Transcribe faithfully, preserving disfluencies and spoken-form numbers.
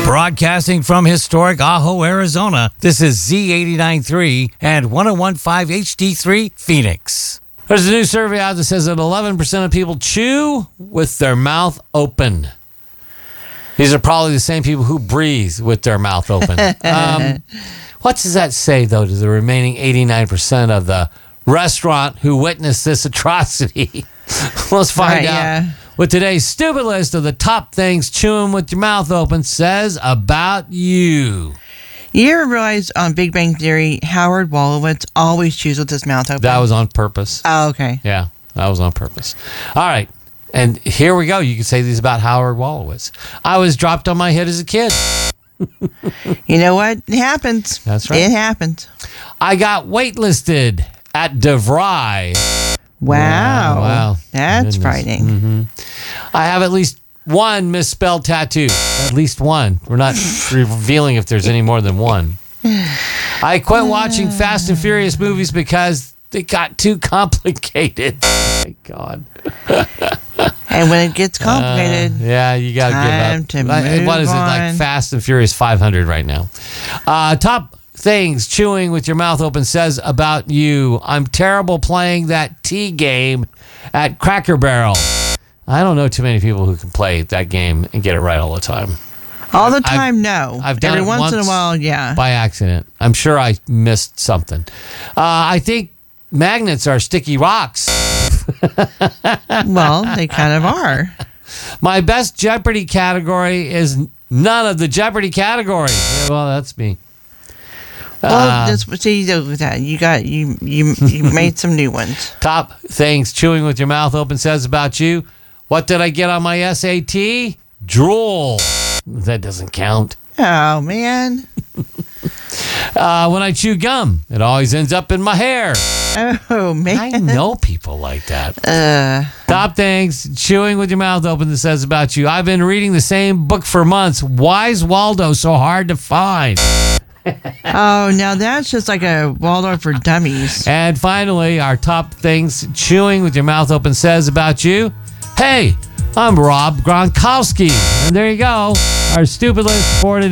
Broadcasting from historic Ajo, Arizona, this is Z eighty-nine point three and ten fifteen H D three Phoenix. There's a new survey out that says that eleven percent of people chew with their mouth open. These are probably the same people who breathe with their mouth open. Um, what does that say, though, to the remaining eighty-nine percent of the restaurant who witnessed this atrocity? Let's find Right, out yeah. what today's stupid list of the top things chewing with your mouth open says about you. You ever realize on Big Bang Theory, Howard Wolowitz always chews with his mouth open? That was on purpose. Oh, okay. Yeah, that was on purpose. All right. And here we go. You can say these about Howard Wolowitz. I was dropped on my head as a kid. You know what? It happens. That's right. It happens. I got waitlisted at DeVry. Wow. Yeah, wow. That's Goodness. frightening. Mm-hmm. I have at least one misspelled tattoo. At least one. We're not revealing if there's any more than one. I quit watching Fast and Furious movies because they got too complicated. Oh, my God. And when it gets complicated, Uh, yeah, you got to time give to up. Like, move what is it, like on. Fast and Furious five hundred right now? Uh, top things chewing with your mouth open says about you. I'm terrible playing that T game at Cracker Barrel. I don't know too many people who can play that game and get it right all the time. all the I've- time, no. I've done Every it once, in a once while, yeah. by accident. I'm sure I missed something. Uh, I think magnets are sticky rocks. Well, they kind of are. My best Jeopardy category is none of the Jeopardy categories. Yeah, well, that's me. Well, Uh, just see with that. You got you you you made some new ones. Top things chewing with your mouth open says about you. What did I get on my S A T? Drool. That doesn't count. Oh man. Uh, when I chew gum, it always ends up in my hair. Oh man. I know people like that. Uh, Top things chewing with your mouth open that says about you. I've been reading the same book for months. Why is Waldo so hard to find? oh, now that's just like a Waldorf for dummies. And finally, our top things chewing with your mouth open says about you. Hey, I'm Rob Gronkowski. And there you go. Our stupid list for today.